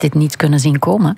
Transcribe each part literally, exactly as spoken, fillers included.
dit niet kunnen zien komen?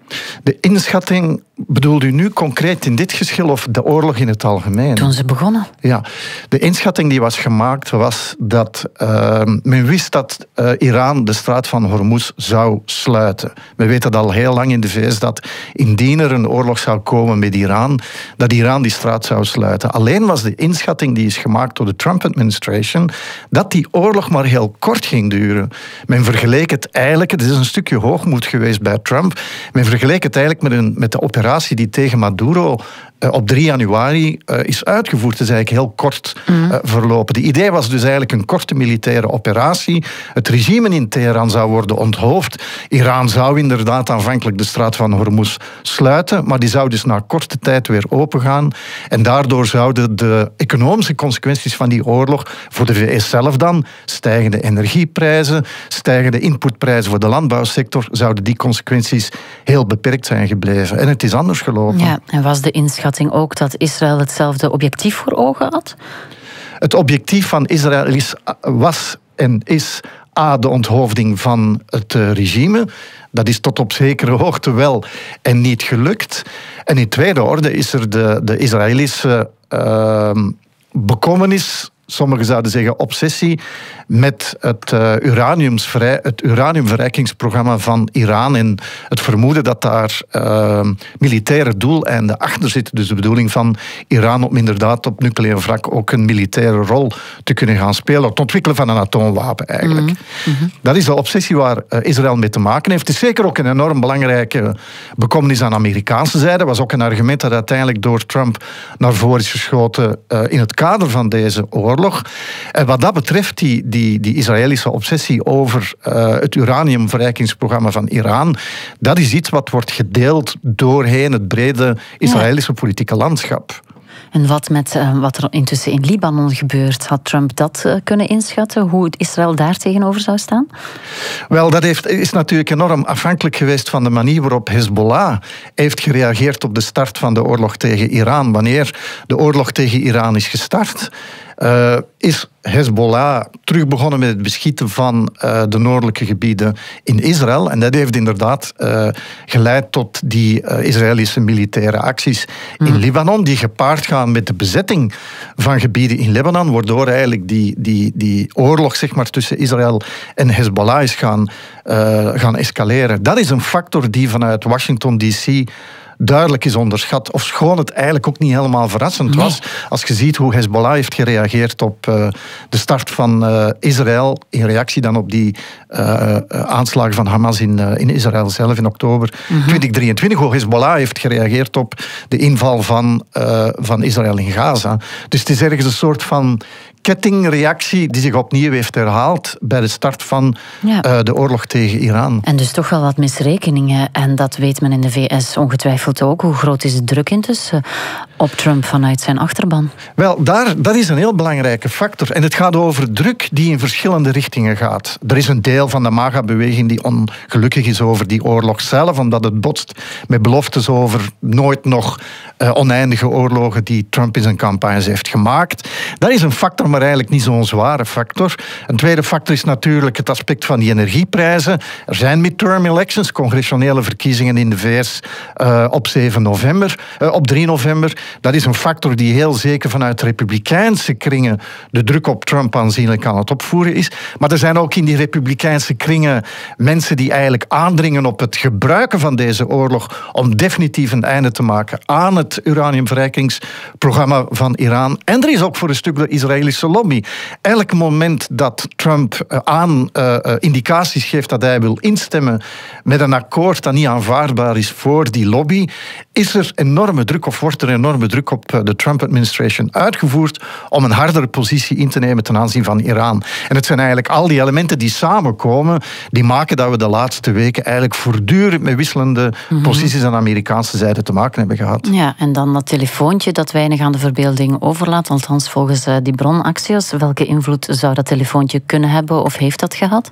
De inschatting, bedoelt u nu concreet in dit geschil of de oorlog in het algemeen? Toen ze begonnen. Ja, de inschatting die was gemaakt was dat uh, men wist dat uh, Iran de straat van Hormuz zou sluiten. We weten al heel lang in de V S dat indien er een oorlog zou komen met Iran, dat Iran die straat zou sluiten. Alleen was de inschatting die is gemaakt door de Trump-administration dat die oorlog maar heel kort ging duren. Men vergeleek het eigenlijk, het is een stukje hoogmoed geweest bij Trump, men vergeleek het eigenlijk met, een, met de operatie die tegen Maduro uh, op drie januari uh, is uitgevoerd. Het is eigenlijk heel kort uh, verlopen. De idee was dus eigenlijk een korte militaire operatie. Het regime in Teheran zou worden onthoofd. Iran zou inderdaad aanvankelijk de straat van Hormuz sluiten, maar die zou dus na korte tijd weer opengaan. En daardoor zouden de economische consequenties van die oorlog voor de V S zelf dan, stijgende energieprijzen, stijgende inputprijzen voor de landbouwsector, zouden die consequenties heel beperkt zijn gebleven. En het is anders gelopen. Ja, en was de inschatting ook dat Israël hetzelfde objectief voor ogen had? Het objectief van Israël is, was en is A, de onthoofding van het regime. Dat is tot op zekere hoogte wel en niet gelukt. En in tweede orde is er de, de Israëlische uh, bekommernis, sommigen zouden zeggen obsessie, met het, uh, uraniumsvrij, het uraniumverrijkingsprogramma van Iran en het vermoeden dat daar uh, militaire doeleinden achter zitten. Dus de bedoeling van Iran om inderdaad op nucleair vlak ook een militaire rol te kunnen gaan spelen. Het ontwikkelen van een atoomwapen eigenlijk. Mm-hmm. Dat is de obsessie waar uh, Israël mee te maken heeft. Het is zeker ook een enorm belangrijke bekommernis aan de Amerikaanse zijde. Dat was ook een argument dat uiteindelijk door Trump naar voren is geschoten uh, in het kader van deze oorlog. En wat dat betreft, die, die, die Israëlische obsessie over uh, het uraniumverrijkingsprogramma van Iran, dat is iets wat wordt gedeeld doorheen het brede Israëlische ja. politieke landschap. En wat met uh, wat er intussen in Libanon gebeurt, had Trump dat uh, kunnen inschatten? Hoe het Israël daar tegenover zou staan? Wel, dat heeft, is natuurlijk enorm afhankelijk geweest van de manier waarop Hezbollah heeft gereageerd op de start van de oorlog tegen Iran. Wanneer de oorlog tegen Iran is gestart, Uh, is Hezbollah terug begonnen met het beschieten van uh, de noordelijke gebieden in Israël. En dat heeft inderdaad uh, geleid tot die uh, Israëlische militaire acties in mm. Libanon, die gepaard gaan met de bezetting van gebieden in Libanon, waardoor eigenlijk die, die, die oorlog zeg maar, tussen Israël en Hezbollah is gaan, uh, gaan escaleren. Dat is een factor die vanuit Washington D C duidelijk is onderschat, ofschoon het eigenlijk ook niet helemaal verrassend nee. was. Als je ziet hoe Hezbollah heeft gereageerd op uh, de start van uh, Israël, in reactie dan op die uh, aanslagen van Hamas in, uh, in Israël zelf in oktober mm-hmm. twintig drieëntwintig, hoe Hezbollah heeft gereageerd op de inval van, uh, van Israël in Gaza. Dus het is ergens een soort van kettingreactie die zich opnieuw heeft herhaald bij de start van ja. uh, de oorlog tegen Iran. En dus toch wel wat misrekeningen. En dat weet men in de V S ongetwijfeld ook. Hoe groot is de druk intussen op Trump vanuit zijn achterban? Wel, daar, dat is een heel belangrijke factor. En het gaat over druk die in verschillende richtingen gaat. Er is een deel van de MAGA-beweging die ongelukkig is over die oorlog zelf, omdat het botst met beloftes over nooit nog uh, oneindige oorlogen die Trump in zijn campagnes heeft gemaakt. Dat is een factor, maar eigenlijk niet zo'n zware factor. Een tweede factor is natuurlijk het aspect van die energieprijzen. Er zijn midterm elections, congressionele verkiezingen in de V S uh, op zeven november, uh, op drie november. Dat is een factor die heel zeker vanuit republikeinse kringen de druk op Trump aanzienlijk aan het opvoeren is. Maar er zijn ook in die republikeinse kringen mensen die eigenlijk aandringen op het gebruiken van deze oorlog om definitief een einde te maken aan het uraniumverrijkingsprogramma van Iran. En er is ook voor een stuk de Israëlische lobby. Elk moment dat Trump aan uh, indicaties geeft dat hij wil instemmen met een akkoord dat niet aanvaardbaar is voor die lobby, is er enorme druk of wordt er enorme druk op de Trump-administration uitgevoerd om een hardere positie in te nemen ten aanzien van Iran. En het zijn eigenlijk al die elementen die samenkomen, die maken dat we de laatste weken eigenlijk voortdurend met wisselende mm-hmm. posities aan de Amerikaanse zijde te maken hebben gehad. Ja, en dan dat telefoontje dat weinig aan de verbeelding overlaat, althans volgens uh, die bron Axios. Welke invloed zou dat telefoontje kunnen hebben of heeft dat gehad?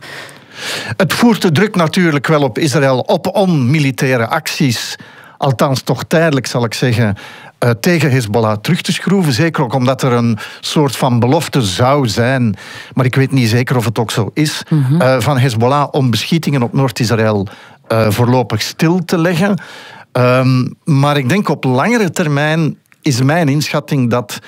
Het voert de druk natuurlijk wel op Israël op om militaire acties, althans toch tijdelijk zal ik zeggen, Uh, tegen Hezbollah terug te schroeven. Zeker ook omdat er een soort van belofte zou zijn, maar ik weet niet zeker of het ook zo is, mm-hmm. uh, van Hezbollah om beschietingen op Noord-Israël uh, voorlopig stil te leggen. Um, maar ik denk op langere termijn is mijn inschatting dat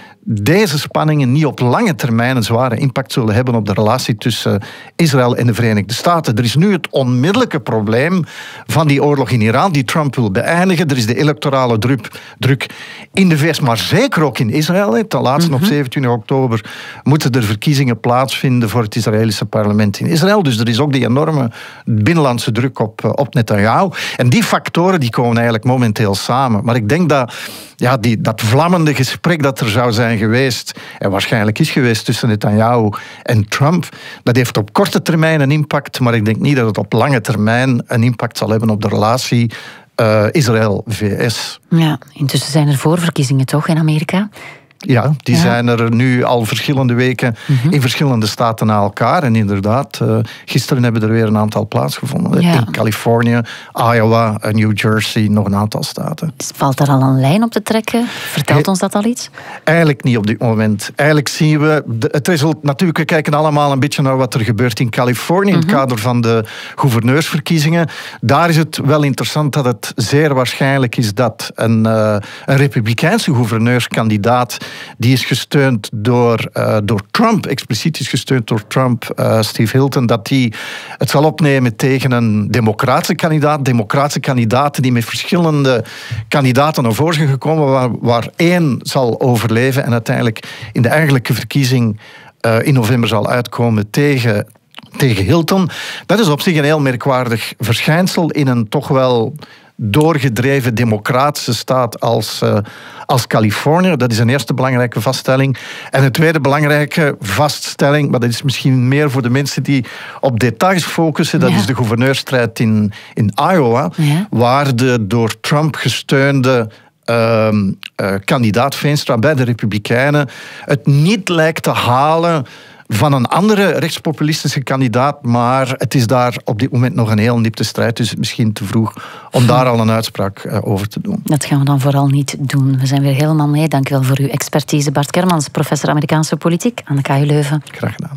deze spanningen niet op lange termijn een zware impact zullen hebben op de relatie tussen Israël en de Verenigde Staten. Er is nu het onmiddellijke probleem van die oorlog in Iran, die Trump wil beëindigen. Er is de electorale druk, druk in de V S, maar zeker ook in Israël. Ten laatste mm-hmm. op zevenentwintig oktober moeten er verkiezingen plaatsvinden voor het Israëlische parlement in Israël. Dus er is ook die enorme binnenlandse druk op, op Netanyahu. En die factoren die komen eigenlijk momenteel samen. Maar ik denk dat ja, die, dat vlammende gesprek dat er zou zijn geweest, en waarschijnlijk is geweest tussen Netanyahu en Trump, dat heeft op korte termijn een impact, maar ik denk niet dat het op lange termijn een impact zal hebben op de relatie uh, Israël-V S. Ja, intussen zijn er voorverkiezingen toch in Amerika? Ja, die ja. zijn er nu al verschillende weken mm-hmm. in verschillende staten na elkaar. En inderdaad, uh, gisteren hebben er weer een aantal plaatsgevonden. Ja. In Californië, Iowa, New Jersey, nog een aantal staten. Valt daar al een lijn op te trekken? Vertelt ons dat al iets? Eigenlijk niet op dit moment. Eigenlijk zien we de, het resultaat. Natuurlijk, we kijken allemaal een beetje naar wat er gebeurt in Californië mm-hmm. in het kader van de gouverneursverkiezingen. Daar is het wel interessant dat het zeer waarschijnlijk is dat een, uh, een republikeinse gouverneurskandidaat die is gesteund door, uh, door Trump, expliciet is gesteund door Trump, uh, Steve Hilton, dat die het zal opnemen tegen een democratische kandidaat. Democratische kandidaten die met verschillende kandidaten naar voren zijn gekomen, waar, waar één zal overleven en uiteindelijk in de eigenlijke verkiezing uh, in november zal uitkomen tegen, tegen Hilton. Dat is op zich een heel merkwaardig verschijnsel in een toch wel doorgedreven democratische staat als, uh, als Californië. Dat is een eerste belangrijke vaststelling. En een tweede belangrijke vaststelling, maar dat is misschien meer voor de mensen die op details focussen, dat ja. is de gouverneurstrijd in, in Iowa, ja. waar de door Trump gesteunde uh, uh, kandidaat Veenstra bij de Republikeinen het niet lijkt te halen van een andere rechtspopulistische kandidaat, maar het is daar op dit moment nog een heel nipte strijd, dus het is misschien te vroeg om daar al een uitspraak uh, over te doen. Dat gaan we dan vooral niet doen. We zijn weer helemaal mee. Dank u wel voor uw expertise. Bart Kermans, professor Amerikaanse politiek aan de K U Leuven. Graag gedaan.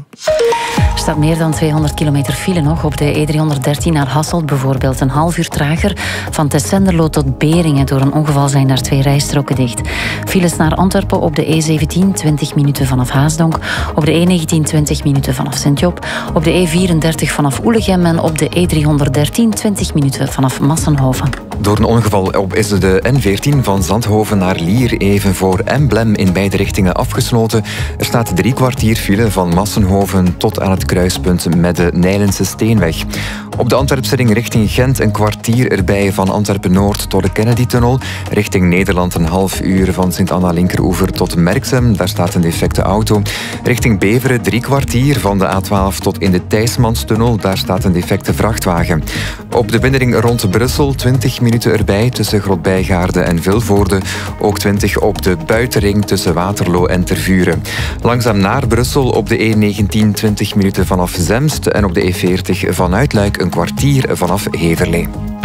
Er staat meer dan tweehonderd kilometer file nog op de E driehonderddertien naar Hasselt bijvoorbeeld. Een half uur trager. Van Tessenderlo tot Beringen. Door een ongeval zijn daar twee rijstroken dicht. Files naar Antwerpen op de E zeventien, twintig minuten vanaf Haasdonk. Op de E negentien, twintig minuten vanaf Sint-Job. Op de E vierendertig vanaf Oelegem en op de E driehonderddertien, twintig minuten vanaf Massenhoven. Door een ongeval op is de N veertien van Zandhoven naar Lier even voor Emblem in beide richtingen afgesloten. Er staat drie kwartier file van Massenhoven tot aan het kruispunt met de Nijlense Steenweg. Op de Antwerpse ring richting Gent een kwartier erbij van Antwerpen-Noord tot de Kennedy-tunnel. Richting Nederland een half uur van Sint-Anna-Linkeroever tot Merksem. Daar staat een defecte auto. Richting Beveren drie kwartier van de A twaalf tot in de Thijsmanstunnel. Daar staat een defecte vrachtwagen. Op de binnenring rond Brussel twintig minuten erbij tussen Grotbijgaarde en Vilvoorde. Ook twintig op de buitenring tussen Waterloo en Tervuren. Langzaam naar Brussel op de E negentien twintig minuten vanaf Zemst en op de E veertig vanuit Luik een kwartier vanaf Heverlee.